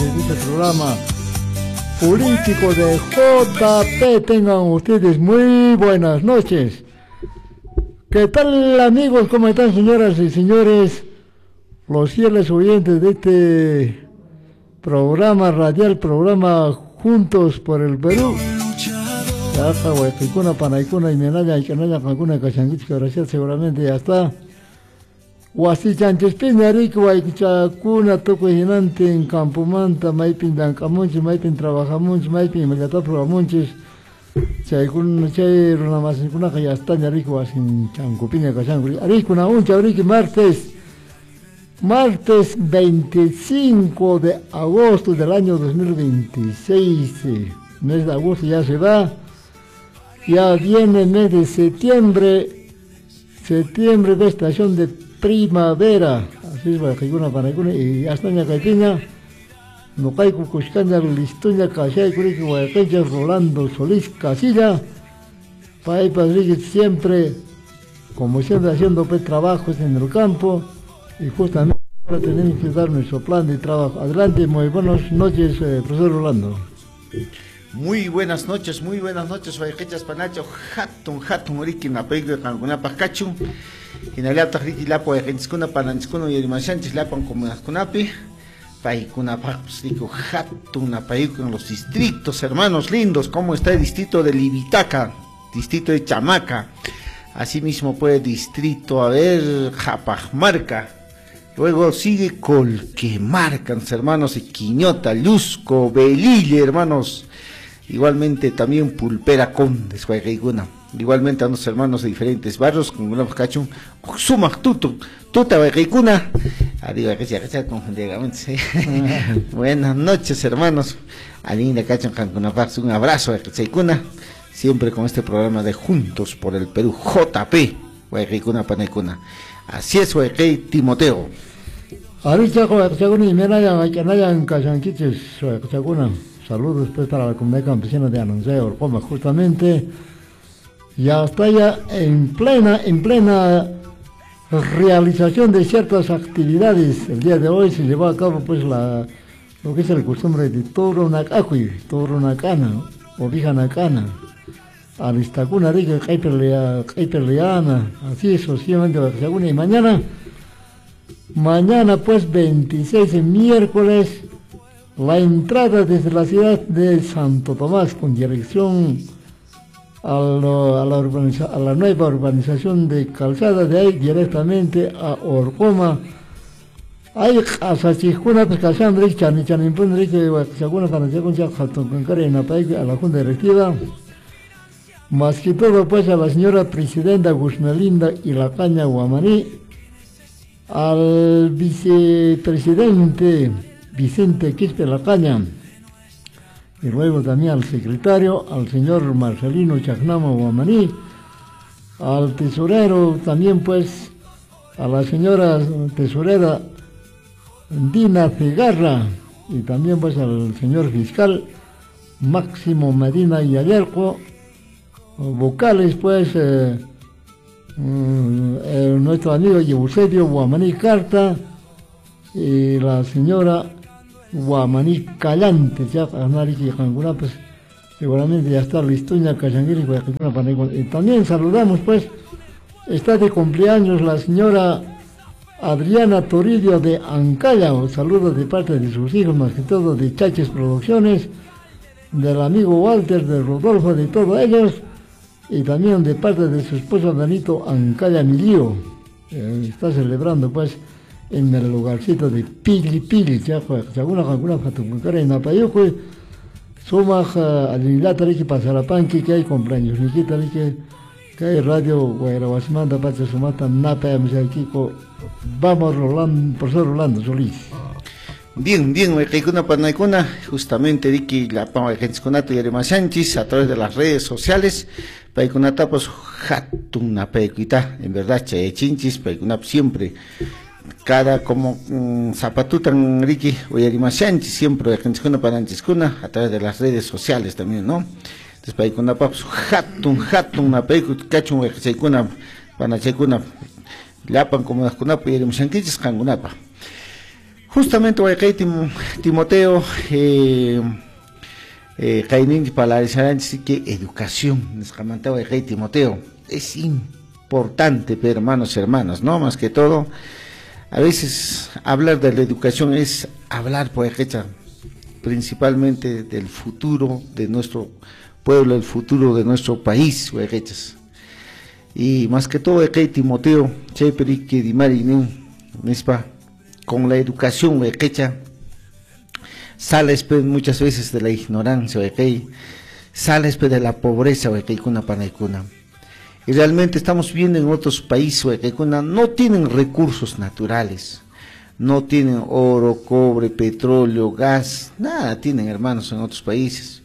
oyentes de este programa político de JP. Tengan ustedes muy buenas noches. ¿Qué tal, amigos? ¿Cómo están, señoras y señores? Los fieles oyentes de este programa radial, programa Juntos por el Perú. Ya está, Panaicuna y Menaya y Canalla, Cancuna, Cachanguich, que gracias, seguramente ya está. Wasi chanches pinarico, Guaychacuna, Toco Ginante, en Campomanta, Maipin, Dancamonches, Maipin, Trabajamonches, Maipin, Melgatapro, Chaikun, Chay, Runamasincuna, que ya está, Yarico, Wasin, Chancupina, Cachanguich, Aricuna, Uncha, Arique, martes 25 de agosto del año 2026, mes de agosto ya se va, ya viene el mes de septiembre de estación de primavera, así es, para y hasta en la capiña, no caigo cuscanda, listoña, cachay, curique, guayaquecha, Rolando Solís, Casilla, para siempre, como siempre, haciendo trabajos en el campo, y justamente ahora tenemos que dar nuestro plan de trabajo. Adelante, muy buenas noches, profesor Rolando. Muy buenas noches, Guayaquechas Panacho, Hatun, Uriki, Napego, Cancuna Pacachu, en el Alta Riki Lapo, Genscuna, Pananchcuno y Manchantes, Lapan como las Cunapi, Paicuna Paxico, Hatun, Napaico en los distritos, hermanos lindos, como está el distrito de Libitaca, distrito de Chamaca, asimismo puede distrito, a ver, Japajmarca. Luego sigue Colquemarca, hermanos, Quiñota, Lusco, Belille, hermanos. Igualmente también Pulpera Condes, Guaycaicuna. Igualmente a los hermanos de diferentes barrios, con una cachun, Sumac Tuta, Guaycaicuna. Adiós, que confundidamente. Buenas noches, hermanos. Alinda Cachun, Cancunapax, un abrazo a Guaycaicuna. Siempre con este programa de Juntos por el Perú, JP, Guaycaicuna, Panaicuna. Así es, Guaycay Timoteo. Ahorita, Guaycaicuna y Menaya, Canayan, Cachanquiches, Guaycaicuna. Saludos pues para la comunidad campesina de Ananseo, Orcoma, justamente ya está ya en plena realización de ciertas actividades. El día de hoy se llevó a cabo pues lo que es el costumbre de toro nacana, oveja nacana, alistacuna rica, caipeleana, así sucesivamente, y mañana pues 26 miércoles, la entrada desde la ciudad de Santo Tomás con dirección a la nueva urbanización de Calzada, de ahí directamente a Orcoma. Hay asachijuna pescasandri, chanipundri, que según para a la Junta Directiva. Más que todo pues a la señora presidenta Gusmelinda y la Caña Guamaní, al vicepresidente Vicente Quispe Lacaña, y luego también al secretario, al señor Marcelino Chacnama Guamaní, al tesorero también pues, a la señora tesorera Dina Cegarra, y también pues al señor fiscal Máximo Medina y Ayerco, vocales pues, nuestro amigo Eusebio Guamaní Carta, y la señora Guamaní Callante, ya pues seguramente ya está listoña, Cachanguiri, y también saludamos pues, está de cumpleaños la señora Adriana Toribio de Ancaya, un saludo de parte de sus hijos, más que todo de Chaches Producciones, del amigo Walter, de Rodolfo, de todos ellos, y también de parte de su esposo Danito Ancaya Milío, está celebrando pues en el lugarcito de Pili, ya alguna fatucara en Apayuco, Somaj, Alilata, que Pasarapanqui, que hay cumpleaños, Nikita, que hay radio, Guayrabasimanda, Pacha Sumata, Napa, Kiko. Vamos, Rolando, profesor Rolando Solís. Bien, Guaycaicuna, Panaicuna, justamente Ricky la Pama Gensconato y Arema Sánchez a través de las redes sociales. Paicunata, pues, Hatuna Paicuita, en verdad, Chinchis, Paicuna siempre. Cada como zapatutan Ricky o Arema Sánchez, siempre Genscona Pananchescuna, a través de las redes sociales también, ¿no? Entonces, Paicuna, pues, Hatuna Paicuita, Cachun, Guaycaicuna, Panachecuna, Lapan como las Cunapa y Arema Sánchez, Cangunapa. Justamente, Timoteo, Kainin para que educación, Timoteo, es importante, pero hermanos y hermanas, ¿no? Más que todo, a veces hablar de la educación es hablar, principalmente del futuro de nuestro pueblo, el futuro de nuestro país, y más que todo, Timoteo, con la educación, sales muchas veces de la ignorancia, sales de la pobreza, y realmente estamos viendo en otros países, no tienen recursos naturales, no tienen oro, cobre, petróleo, gas, nada tienen, hermanos, en otros países.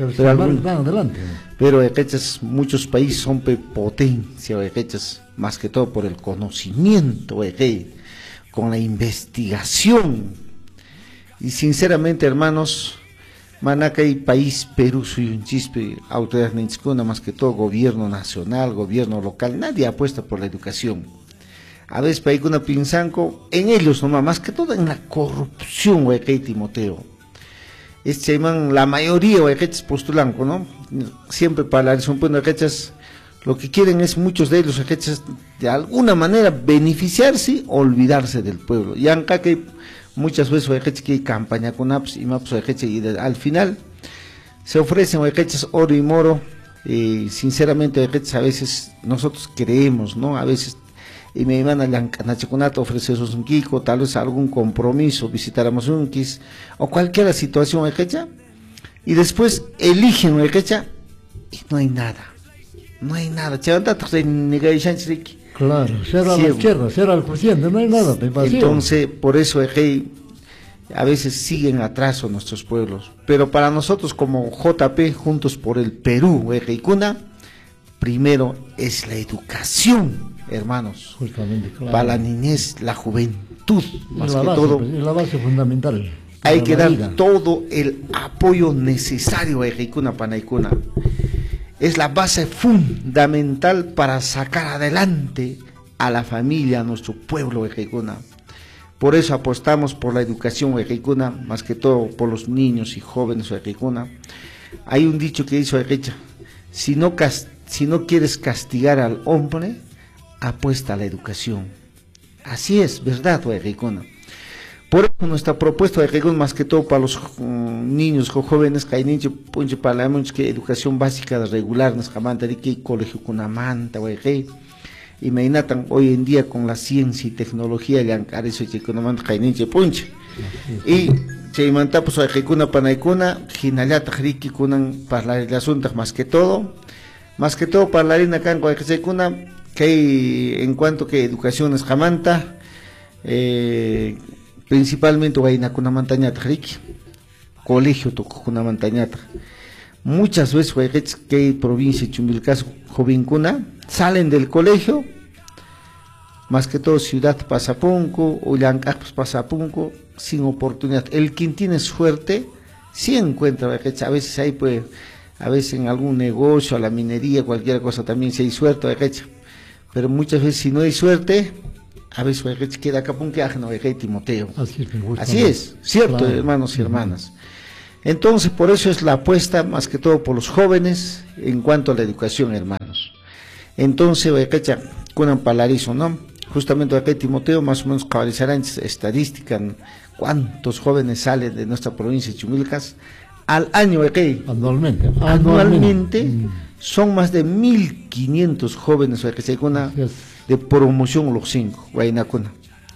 Pero muchos países son potencia, más que todo por el conocimiento, con la investigación. Y sinceramente, hermanos, Manacay país Perú soy un chispe, autoridad ninchicuna, más que todo gobierno nacional, gobierno local, nadie apuesta por la educación. A veces paikuna pinzanco, en ellos nomás, más que todo en la corrupción, Timoteo. La mayoría postulan, ¿no? Siempre para la lo que quieren es muchos de ellos de alguna manera beneficiarse, olvidarse del pueblo. Y acá que muchas veces que hay campaña con apps y maps y al final se ofrecen oro y moro, y sinceramente a veces nosotros creemos, ¿no? A veces y me iban a Nachacunato ofrecer un kiko, tal vez algún compromiso, visitar a Mosunkis, o cualquier situación, y después eligen, y no hay nada, claro, será la izquierda, será el presidente, no hay nada, entonces, por eso, a veces siguen atraso nuestros pueblos, pero para nosotros como JP, Juntos por el Perú, primero es la educación, hermanos, justamente, claro, para la niñez, la juventud, más que base, todo, es la base fundamental. hay que dar vida. todo el apoyo necesario a Panaicuna. Es la base fundamental para sacar adelante a la familia, a nuestro pueblo Ejecuna. Por eso apostamos por la educación Ejecuna, más que todo por los niños y jóvenes Ejecuna. Hay un dicho que dice Ejecha: si no quieres castigar al hombre, apuesta a la educación. Así es, ¿verdad, Ejecuna? Por eso nuestra propuesta de Ejecuna, más que todo para los niños o jóvenes, que hay niños para la educación básica regular, nos jamanta de que colegio con amanta, y me inatan hoy en día con la ciencia y tecnología, le han carecido que con amanta, que hay niños punche. Y se manta pues a Ejecuna panaicuna, ginalata riki kunan para el asunto, más que todo para la harina can con Ejecuna, que hay, en cuanto que educación es jamanta, principalmente vaina con una montañata riqui, colegio tocó con una montañata. Muchas veces que hay provincia Chumbilcas, jovencuna, salen del colegio, más que todo ciudad Pasapunco, Ullancajos Pasapunco, sin oportunidad. El quien tiene suerte, sí encuentra, a veces hay pues, a veces en algún negocio, a la minería, cualquier cosa también si hay suerte, pero muchas veces si no hay suerte, a veces queda acá no Timoteo. Así es, cierto, claro, hermanos y hermanas. Entonces, por eso es la apuesta más que todo por los jóvenes en cuanto a la educación, hermanos. Entonces, con palarizo, ¿no? Justamente Timoteo, más o menos cabalizarán estadística, cuántos jóvenes salen de nuestra provincia de Chumilcas al año, anualmente. Son más de 1.500 jóvenes de promoción los 5, Guaynacuna.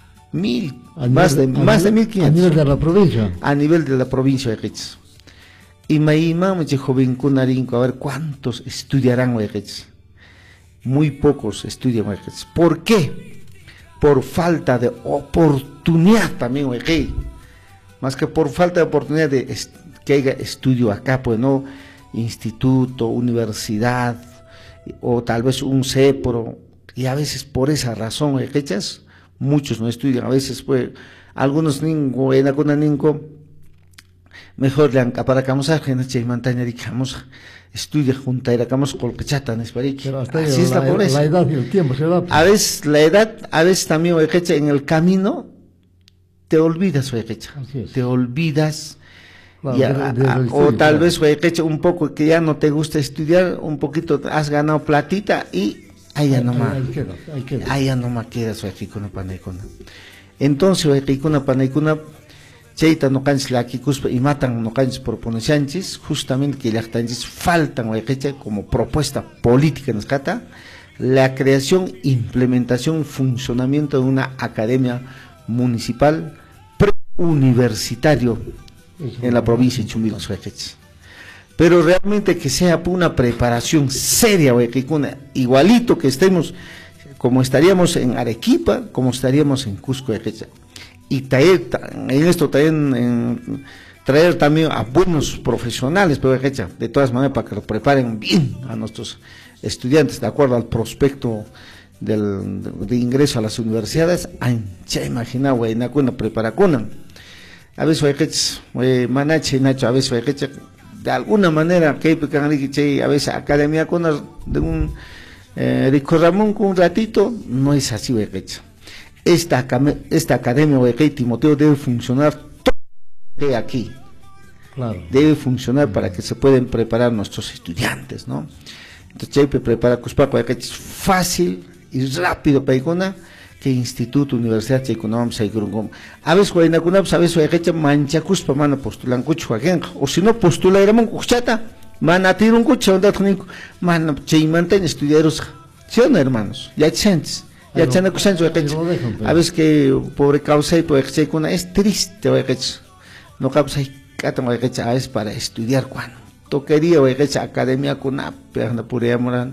Más de 1.500. A nivel de la provincia. A nivel de la provincia de Quechas. Y maimamos de jovencuna rinco, a ver cuántos estudiarán Quechas. Muy pocos estudian Quechas. ¿Por qué? Por falta de oportunidad también, más que por falta de oportunidad de que haya estudio acá, pues no, instituto, universidad, o tal vez un CEPRO, y a veces por esa razón, muchos no estudian, a veces pues, algunos ningo, en alguna ningo, mejor le han caparacamos a gente, montaña digamos, estudia junta, iracamos colcachata, así es la pobreza. La edad y el tiempo se va. A veces la edad, a veces también en el camino, te olvidas, Huayquecha, te olvidas. Claro, O tal vez un poco que ya no te gusta estudiar, un poquito has ganado platita y ahí ya nomás. Ahí ya nomás quedas, Huayquicuna Panaicuna. Entonces, Huayquicuna Panaicuna, Cheita no canches la Kikuspa y matan no canches por ponesanchis, justamente que las tanchis faltan, Huayquecha, como propuesta política en Escata, la creación, implementación, funcionamiento de una academia municipal preuniversitario en la provincia de Chumbilos, Huayquecha. Pero realmente que sea una preparación seria, Huayquicuna, igualito que estemos, como estaríamos en Arequipa, como estaríamos en Cusco, Huayquecha. Y traer, en esto traer también a buenos profesionales, pero Huayquecha, de todas maneras, para que lo preparen bien a nuestros estudiantes, de acuerdo al prospecto de ingreso a las universidades. Ancha imagina, Huaynacuena preparacuna. A veces Huayquecha, Manache, Nacho, a veces Huayquecha, de alguna manera, que a veces academia con de Rico Ramón con un ratito, no es así, Huayquecha. Esta academia, Huayquecha, Timoteo, debe funcionar todo de aquí. Claro. Debe funcionar para que se puedan preparar nuestros estudiantes, ¿no? Entonces, Chaype prepara Cuspaco, Huayquecha, es fácil y rápido, Paicona, que instituto, universidad, Chaycunam, Saigurungum. A veces, Huaynacunam, a veces, Huayquecha, mancha Cuspa, mana postulan Cucho, o si no, postula Ramón Cuchata, mana tirun Cucho, onda, mana Chaymanten, estudiaros, ¿sí o no, hermanos? Ya chances. Ya chana Cuchancho, a veces que pobre causa y pobre Chaycuna, es triste, Huayquecha. No causa y cata, Huayquecha, a veces para estudiar, cuánto quería, Huayquecha, academia con pero purea moran,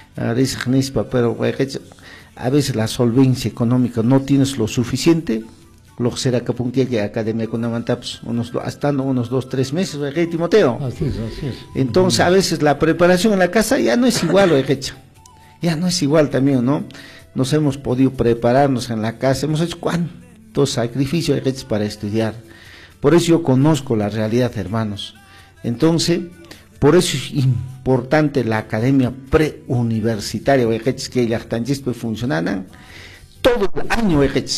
pero Huayquecha, a veces la solvencia económica no tienes lo suficiente, lo que será que apunté que academia con amantaps hasta unos 2-3 meses, Huayquecha, Timoteo. Así es. Entonces, a veces la preparación en la casa ya no es igual, Huayquecha. Ya no es igual también, ¿no? Nos hemos podido prepararnos en la casa, hemos hecho cuántos sacrificios para estudiar. Por eso yo conozco la realidad, hermanos. Entonces, por eso es importante la academia preuniversitaria, que las tanches funcionan todo el año,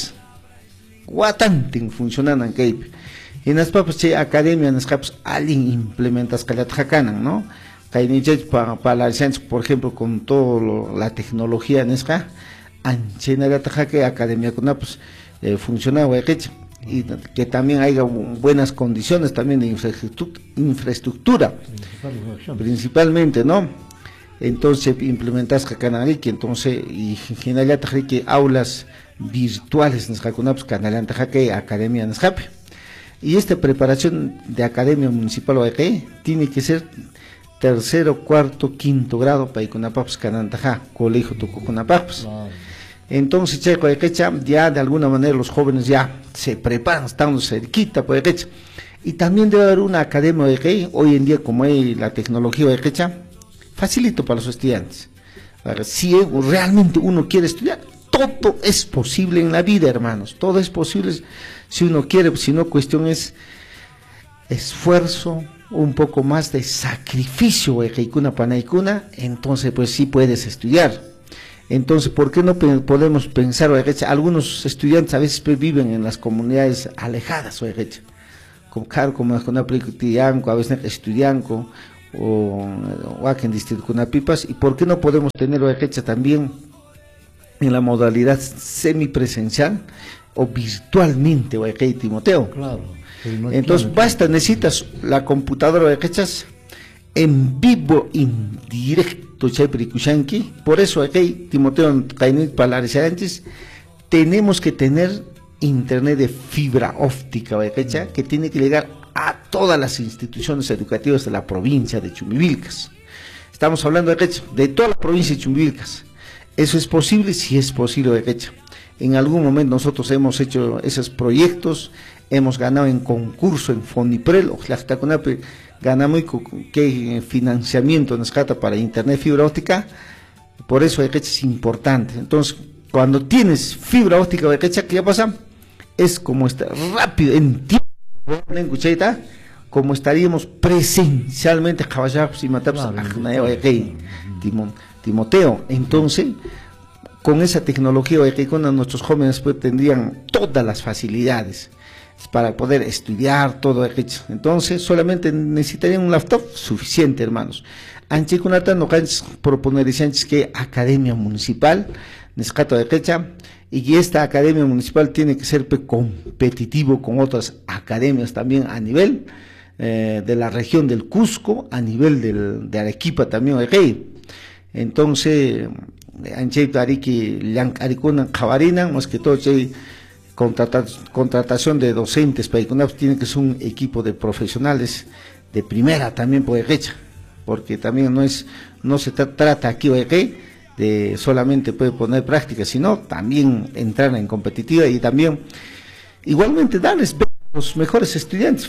guatantin funcionan que en las papas academia en las capas alguien implementas calatajacanan, ¿no? Para la ciencia, por ejemplo, con toda la tecnología en esta anchena que academia con pues funciona, y que también haya buenas condiciones también de infraestructura principalmente, ¿no? Entonces implementas canaliki, entonces y generar que aulas virtuales en pues canal que academia en escape. Y esta preparación de academia municipal tiene que ser tercero, cuarto, quinto grado para Icunapaps Canantaja, colegio Tucucunapaps. Entonces, ya de alguna manera los jóvenes ya se preparan, están cerquita, y también debe haber una academia hoy en día, como hay la tecnología facilito para los estudiantes. Si realmente uno quiere estudiar, todo es posible en la vida, hermanos, todo es posible si uno quiere, si no, cuestión es esfuerzo, un poco más de sacrificio, entonces pues sí puedes estudiar. Entonces, ¿por qué no podemos pensar, algunos estudiantes a veces viven en las comunidades alejadas, como a veces estudianco, o aquí en distrito Cunapipas, y por qué no podemos tener también en la modalidad semipresencial o virtualmente, Timoteo? Claro. Entonces, necesitas la computadora en vivo, en directo, por eso aquí, Timoteo, antes, tenemos que tener internet de fibra óptica, que tiene que llegar a todas las instituciones educativas de la provincia de Chumbivilcas. Estamos hablando de toda la provincia de Chumbivilcas. ¿Eso es posible? Sí es posible, En algún momento nosotros hemos hecho esos proyectos, hemos ganado en concurso en Foniprel, ganamos que financiamiento en escata para internet fibra óptica, por eso es importante. Entonces, cuando tienes fibra óptica, ¿qué pasa? Es como estar rápido, en tiempo, como estaríamos presencialmente, Timoteo. Entonces, con esa tecnología, nuestros jóvenes pues, tendrían todas las facilidades. para poder estudiar todo aquello. Entonces solamente necesitarían un laptop suficiente, hermanos. Anchikunata no canches proponer que academia municipal nescato de quecha, y que esta academia municipal tiene que ser competitivo con otras academias también a nivel de la región del Cusco, a nivel de Arequipa también. Entonces anchito ariki arikuna khabarina más que todo contratación de docentes para tiene que ser un equipo de profesionales de primera también por derecha, porque también no se trata aquí de solamente puede poner práctica, sino también entrar en competitiva y también igualmente darles a los mejores estudiantes.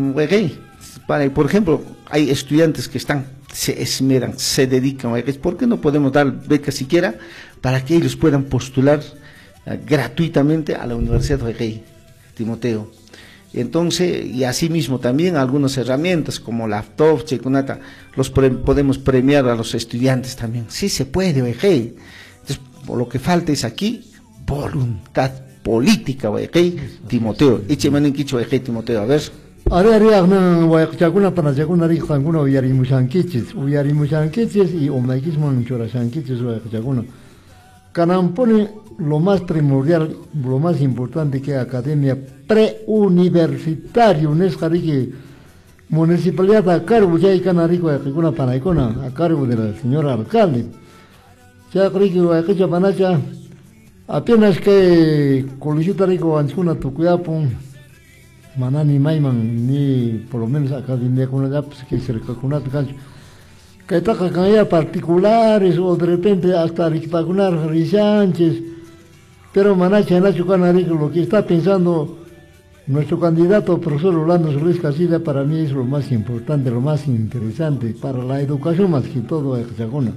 Por ejemplo, hay estudiantes que se esmeran, se dedican, ¿por qué no podemos dar becas siquiera para que ellos puedan postular gratuitamente a la Universidad de Timoteo? Entonces, y asimismo también algunas herramientas como laptop, chekunata, podemos premiar a los estudiantes también. Sí se puede, entonces lo que falta es aquí voluntad política, Timoteo. Timoteo, a ver. Chakuna para chakuna rikanguna uyarimushankichis y omaikisman chorashankichis chakuna. Canampone lo más primordial, lo más importante que academia preuniversitaria, que municipalidad a cargo ya hay canarico de alguna panaicona a cargo del señor alcalde. Ya creo que panacha apenas que colisita rico anchuna tucuyapun manani maiman ni por lo menos academia con la que cerca con la cancha. Que taca particulares o de repente hasta riquipacunar Sánchez, pero manacha Nacho Canarico, lo que está pensando nuestro candidato profesor Orlando Solís Casilla, para mí es lo más importante, lo más interesante para la educación más que todo de Chacona.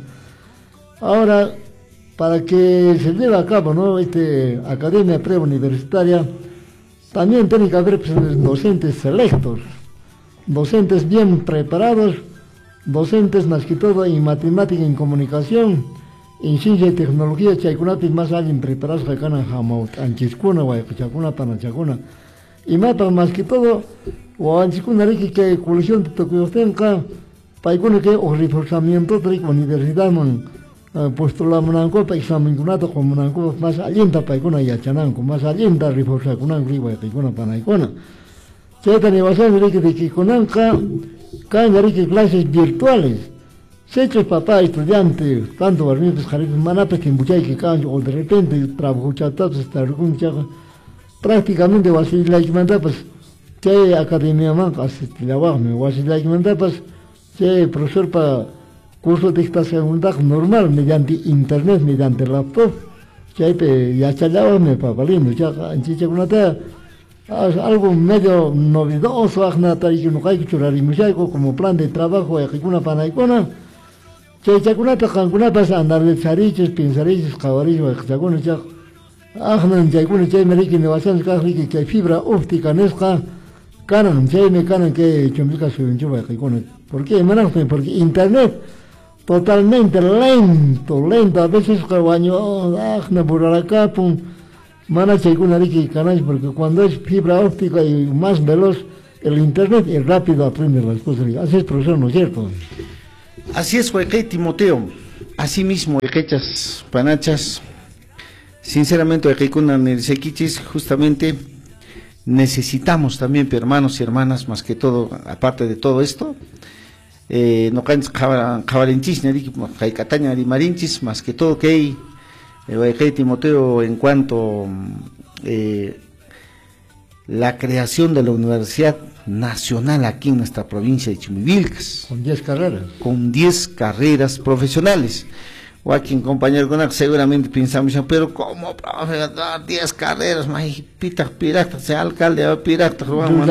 Ahora, para que se lleve a cabo, ¿no?, academia preuniversitaria, también tiene que haber docentes selectos, docentes bien preparados, docentes más que todo en matemática y en comunicación, en ciencia y tecnología, chaykunapi más alguien preparados que ganan jamaut, anchiskuna, guayacuna, panachakuna. Y más que todo, o anchiskuna riki que colección de tokuyostenka, paikuna que o reforzamiento de la universidad man, postulamunanko, pa examen kunato comunanko, más alienta paikuna yachananko, más alienta reforzakunanko, guayacuna, panaikuna. Chayta nevasan riki de kikunanka, caen aquí clases virtuales. Sechos papá, estudiante, tanto barrios, jaripes, manapes, que muchas que caen, o de repente trabajo chatados, prácticamente va a ser la que pues, que academia man, así la va, me va a ser la que pues, que profesor para curso de esta segunda normal, mediante internet, mediante laptop, que ya chalaba me para valiendo, ya en chicha con algo medio novedoso, como plan de trabajo, una panaicona, chaychakunata, cancunapas, andar de chariches, pinzariches, cabarillos, chacuna, chac, ajnan, chaycuna, chay meriqui, nevación, que hay fibra óptica, nesca, canan, chay me canan que chumbica su enchuba, ¿por qué? Porque internet totalmente lento, a veces cabaño, ajna, por acá, pum. Mana chaykuna riki canal, porque cuando es fibra óptica y más veloz el internet, es rápido aprende las cosas. Así es, profesor, ¿no es cierto? Así es, Timoteo. Así mismo, quechas, panachas, sinceramente, justamente necesitamos también, hermanos y hermanas, más que todo, aparte de todo esto, no caen cabarinchis, ni marinchis, más que todo que hay. Timoteo, en cuanto la creación de la Universidad Nacional aquí en nuestra provincia de Chimivilcas. Con 10 carreras. Con 10 carreras profesionales. O aquí, compañero, seguramente pensamos, pero ¿cómo, profe, dar 10 carreras? Pita, pirata, sea alcalde, pirata,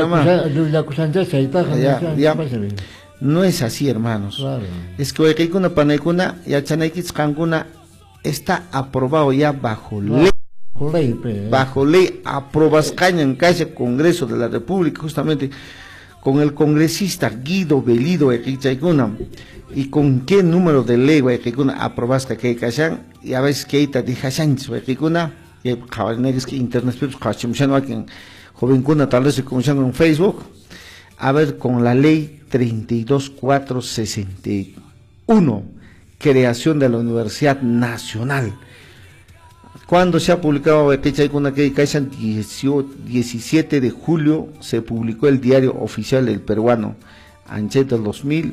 no es así, hermanos. Claro. Es que hoy una panaicuna y a chanaikits canguna está aprobado ya bajo ley. Bajo ley, aprobas caña en calle Congreso de la República, justamente con el congresista Guido Belido y con qué número de ley aprobas que cayan y a veces que ita dija shanch y cabaneres que internet jovencuna tal vez se conocen en Facebook, a ver, con la ley 32461, creación de la Universidad Nacional. Cuando se ha publicado el 17 de julio, se publicó el diario oficial del peruano, Anche del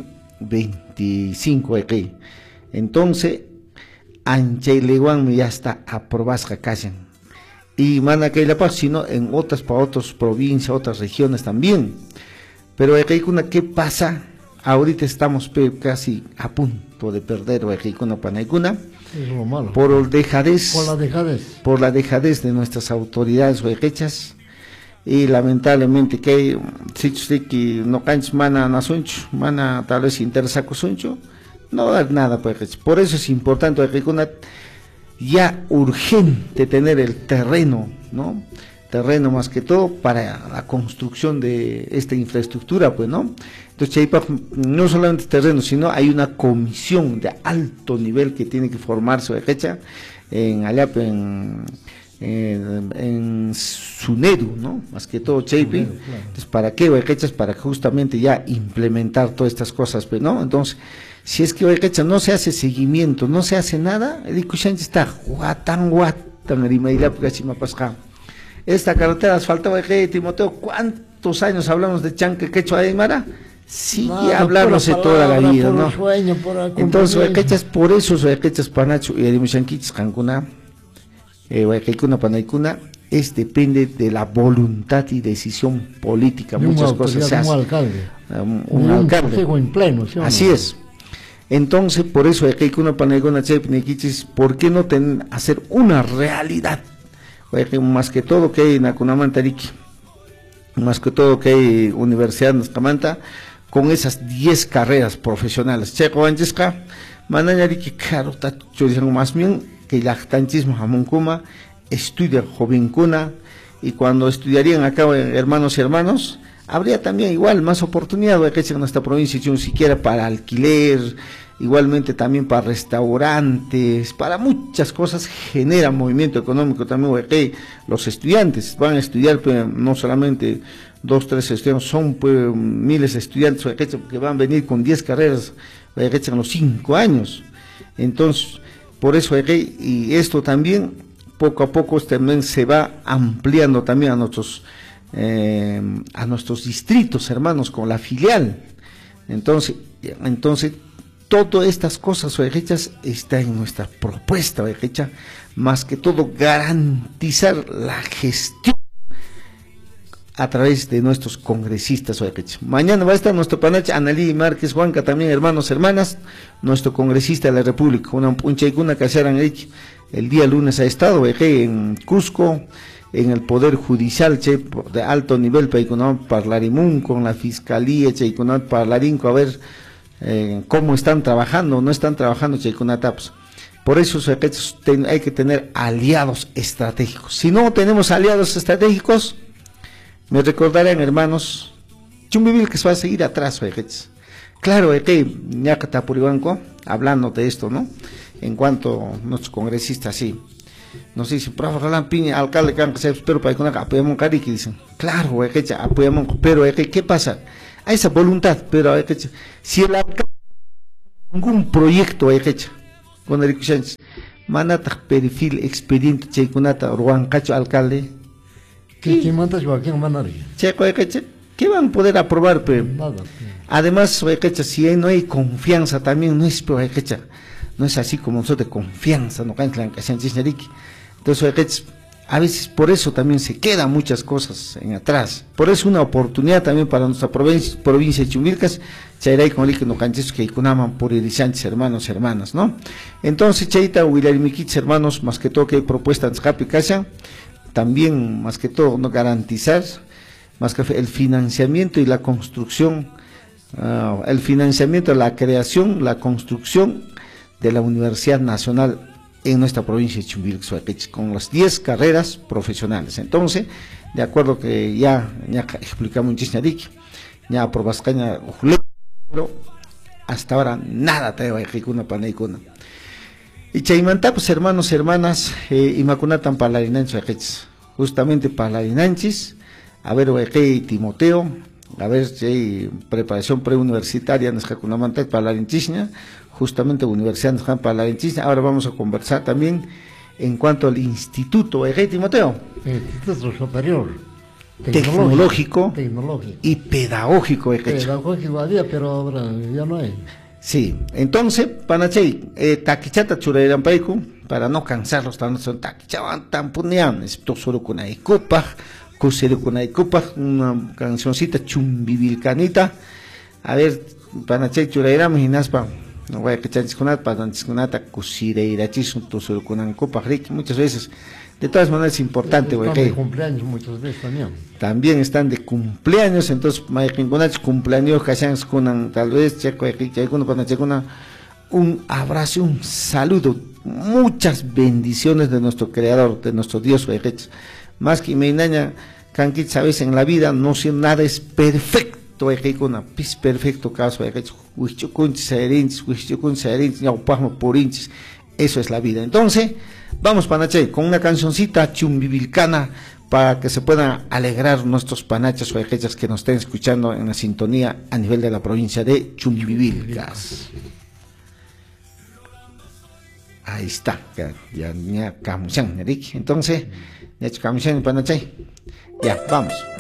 2025 aquí. Entonces, Anche Leguán ya está aprobadas callan. Y mana que la paz, sino en otras, para otras provincias, otras regiones también. Pero ¿qué pasa? Ahorita estamos casi a punto de perder Panaicuna por la dejadez de nuestras autoridades huequechas, y lamentablemente que si no canches mana nasuncho, mana tal vez interesa suncho, no va a dar nada pues. Por eso es importante ya urgente tener el terreno, ¿no? Terreno más que todo para la construcción de esta infraestructura, pues, ¿no? Entonces, no solamente terreno, sino hay una comisión de alto nivel que tiene que formarse en Sunedu, ¿no? Más que todo, Cheipi. Claro. Entonces, ¿para qué, para justamente ya implementar todas estas cosas, pues, ¿no? Entonces, si es que no se hace seguimiento, no se hace nada, el Icushanchi está guatan, esta carretera asfaltada de Timoteo, ¿cuántos años hablamos de Chanque, Quechua, Aymara? Sigue hablándose toda la vida, ¿no? Sueño, entonces, por eso, Panacho y Arimushanquichis, Cancuna, Panaicuna, depende de la voluntad y decisión política. Muchas cosas se hacen. Un alcalde. En pleno, ¿sí? Así es. Entonces, por eso, ¿por qué no hacer una realidad? Más que todo que hay Nacunamantariki, más que todo que hay Universidad Nascamanta, con esas 10 carreras profesionales. Checo Anjesca, Manayariki, claro, yo digo más bien que el actantismo Jamuncuma estudia jovencuna, y cuando estudiarían acá hermanos y hermanos, habría también igual más oportunidad en nuestra provincia, siquiera para alquiler, igualmente también para restaurantes, para muchas cosas, genera movimiento económico también. Los estudiantes van a estudiar, pues, no solamente 2, 3 estudiantes, son pues, miles de estudiantes que van a venir con 10 carreras en los 5 años. Entonces, por eso, y esto también, poco a poco también se va ampliando también a nuestros distritos, hermanos, con la filial. Entonces todas estas cosas están en nuestra propuesta, más que todo garantizar la gestión a través de nuestros congresistas. Mañana va a estar nuestro panacha Analí Márquez Huanca, también hermanos, hermanas, nuestro congresista de la República, una que serán el día lunes ha estado en Cusco, en el Poder Judicial de alto nivel, parlarimún con la Fiscalía, parlarín, a ver cómo están trabajando, no están trabajando Chaycunataps. Por eso hay que tener aliados estratégicos. Si no tenemos aliados estratégicos, me recordarán, hermanos, Chumbivil que se va a seguir atrás, claro, Ñacatapuribanco, hablando de esto, ¿no? En cuanto a nuestros congresistas, sí, nos dicen, profe Roland Piña, alcalde, pero para que apoyamos Cariqui, dicen, claro, apoyamos, pero ¿qué pasa? Hay esa voluntad, pero si el alcalde ningún proyecto con el Sánchez, manata perfil expediente chaykunata Ruancacho alcalde, ¿qué van a poder aprobar? Además, si no hay confianza también, no es así como nosotros de confianza, no caen que entonces a veces por eso también se quedan muchas cosas en atrás. Por eso una oportunidad también para nuestra provincia de Chumilcas, Chairay con el que no canches que icunaman por irizantes, hermanos, hermanas, ¿no? Entonces, Chaita, Huilarimiquits, hermanos, más que todo que hay propuestas en casa, también más que todo no garantizar, más que el financiamiento y la construcción, el financiamiento, la creación, la construcción de la Universidad Nacional en nuestra provincia de Chumbivilcas, con las 10 carreras profesionales. Entonces, de acuerdo que ya explicamos en ya aprobascaña, pero hasta ahora nada te va a una panaicuna. Y chaimanta, pues hermanos, hermanas, y macunatan parlarinanchis, justamente parlarinanchis, A ver, Oeque Timoteo, a ver si hay preparación preuniversitaria para la Inchishna, justamente Universidad para la Inchishna. Ahora vamos a conversar también en cuanto al Instituto Oeque Timoteo. Instituto Superior. Tecnológico y pedagógico. Pedagógico había, pero ahora ya no hay. Sí, entonces, panachay, taquichata churayrampaiku, para no cansarlos tan taquichaban tan punean, esto solo con Aikupa, una cancioncita chumbivilcanita. A ver, panachay churayram y naspa, no voy a quechar chisconat, panachisconata, cusireirachis, solo con Ancopa, muchas veces. De todas maneras es importante, güey. Están de cumpleaños muchas veces también. También están de cumpleaños, entonces, cumpleaños, tal vez, un abrazo, un saludo, muchas bendiciones de nuestro Creador, de nuestro Dios, güey. Más que meinaña, canquit, sabes, en la vida no si nada es perfecto, güey, es perfecto caso, güey. Eso es la vida. Entonces, vamos, Panache, con una cancioncita chumbivilcana para que se puedan alegrar nuestros panachos o ejechas que nos estén escuchando en la sintonía a nivel de la provincia de Chumbivilcas. Ahí está, ya Entonces, ya Panache, ya, vamos.